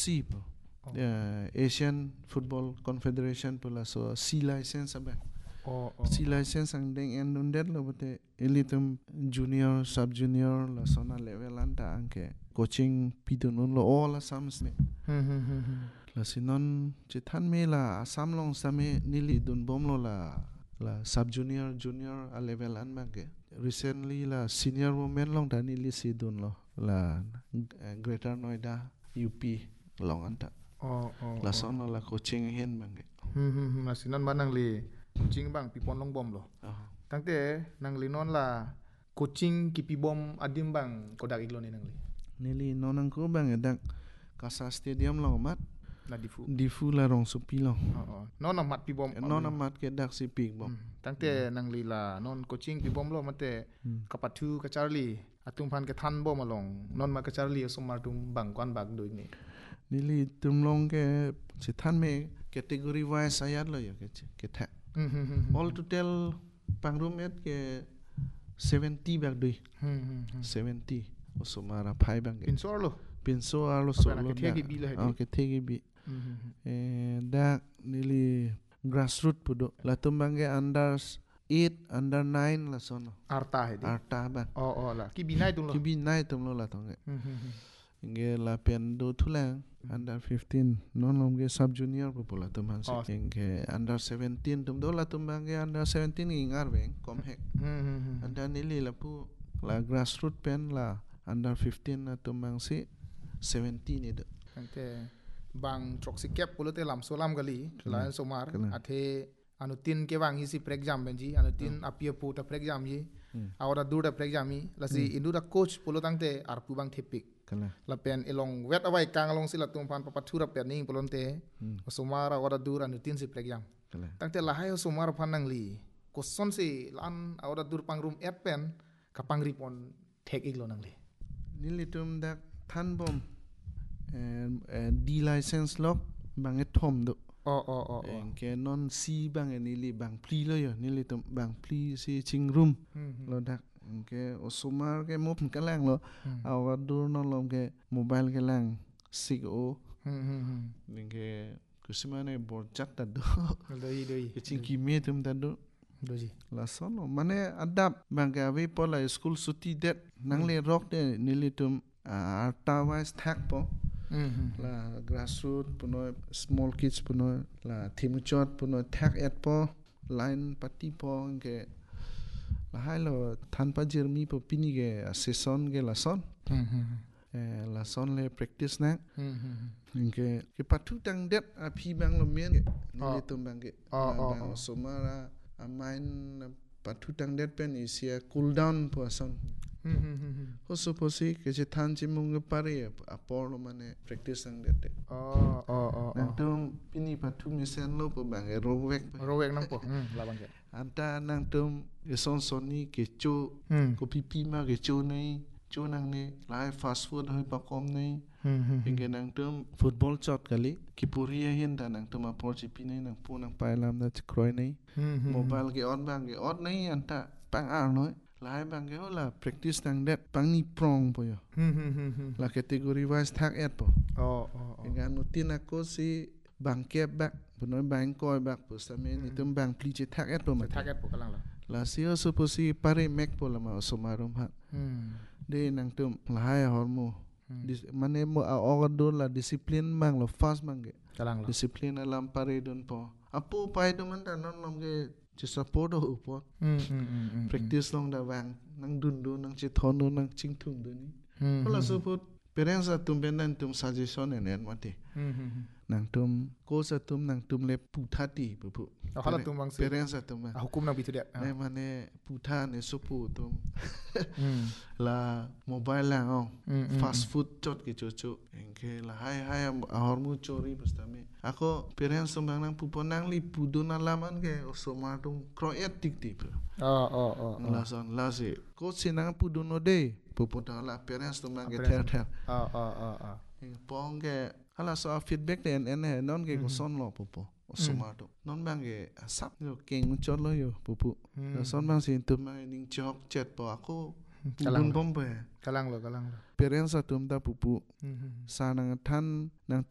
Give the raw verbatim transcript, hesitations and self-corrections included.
C po. Uh, Asian Football Confederation pula so C license apa. Oh, oh. C license ang deng en undet lo bote elitum junior sub junior la sona level anta angke coaching pidun un lo all asams ne. Hmm hmm hmm. hmm. La sinon chitan me la asam long same nili dun bom lo la la sub junior junior a level an mangke. Recently la senior women long da nili si dun lo la uh, Greater Noida U P long anta. Oh, oh. La sona la coaching hen mangke. Hmm hmm hmm. Nasinan banang li coaching bang pipon long bom lo. Oh. Tangte nang li non la coaching kipi bom adim bang kodak iglo ni nang li. Nili nonang ko bang edak Kasa Stadium long mat La difu. difu la rong supi long. Oh, oh. Non mat pi bom. Non amat ke dak si pig bom. Hmm. Tangte nang li la non coaching pi bom lo mate kapatu ka Charlie atung pan ke than bom along non ma ka Charlie somar tum bang kwan bag do ni. Nili tum long ke chitan me category wise ayat lo yo ke ke thak. Hmm hmm hmm. All total pangrum et ke seventy bag dui. Hmm hmm hmm. seventy osomara phai bang ke. Pinsor lo. Pinso alo so Apa nak lo. ke thegi bi la hedi? Oh ke thegi bi. Hmm hmm hmm. Eh dak nili grassroots pudo. La tum bang ke under eight under nine la sono. Arta hedi. Arta bang. Oh oh la. Ki binai tum lo. Ki bi nai tum lo la tong ke. Hmm hmm hmm. Inge la pen do thulang under fifteen non lom ge sub junior popola tum han Oh. se inge under seventeen tum do la tum bang ge under seventeen ingar beng kom hek Hmm hmm hmm. under nili la pu la grassroots pen la under fifteen na tum bang si seventeen itu Tangte bang troksi cap polo te lam solam gali lain somar Kena. athe anutin ke bang isi pre exam benji anutin apia pu ta pre exam yi awara dur da pre exam yi lasi indu da coach polo tangte arpu bang thepik kala la pen elong wet awai kang along sila tum pan papathura pen ning polon te somar awara dur anutin si pre exam kala tangte lahai somar panang li koson si lan awara dur pangrum et pen kapang ripon thek iglo nang li nili tum dak than bom and D license lock bang e thom do oh oh oh oh Engke non si bang e nili bang pli lo yo nili tum bang pli si ching room lo dak engke osomar ke mop kalang lo awar dur non lom ke mobile ke lang sig o hmm hmm hmm engke kusimane bor chat ta do doi doi ke ching ki me tum ta do doji la sono mane adap bang ke ave pola school suti det nang le rock de nili tum arta wise thak po hmm hmm la grassroots puno small kids puno la thimuchot puno thak et po line party po ke la hailo than pa jermi po pini ke session ke la son hmm hmm eh la son le practice na hmm hmm ke ke patu tang det a phi bang lo mien ke ni Oh. le tum bang ke Oh, la oh, bang oh. somara a main patu tang det pen isia cool down po son hmm hmm hmm ho supposi ke je than chi mung pare a por lo mane practice ang det oh oh oh nang tum pini patu misen lo po bang e rowek rowek nang po hmm labang ke anta nang tum e son soni ke chu hmm ko pipi ma ke chu nei chu nang ni lai fast food hoi pa kom nei hmm hmm inge nang tum football chot kali ki puri hin da nang tum a por chi pi nei nang pu nang pai lam da kroi nei hmm mobile ke on bang ke on nei anta pang ar noi lai bang ke hola practice nang det pang ni prong po yo hmm hmm hmm la category wise thak et po oh oh oh inga nutin ako si bang kep bak punoi bang koi bak pu samen itum bang pli che thak et po ma target po kalang la la sio supposi pare mek po la ma somarum ha hmm de nang tum la hai hormo Dis- mane mo a ordo la discipline mang lo fast mang ge kalang la discipline alam pare don po apu pai do man ta non lom ge che support do po hmm hmm hmm practice long da wang nang dun do nang che thon do nang ching thum do ni hmm hola support parents a tum ben tum suggestion en en mate hmm hmm nang tum ko sa tum nang tum le pu thati pu pu hala tum bang se parents a tum ma ah hukum nang bitu dia ne mane pu tha ne so pu tum hmm la mobile lang oh Hmm, hmm, fast food chot ke chocho engke la hai hai hormu chori pastame ako parents tum bang nang pu ponang li pu do na laman ke osoma tum kroet tik tik oh oh oh la son la se ko sinang pu do no de pu pota la parents tum bang ke ter ter ah ah ah ah pong ke hala so feedback den en he non ke ko son lo popo osoma to non bang ke sap yo keng chot lo yo popo son bang sin tum bang ning chok chet po ako Kalang bun bom pe kalang lo kalang lo parents atum da pupu hmm hmm sa nang than nang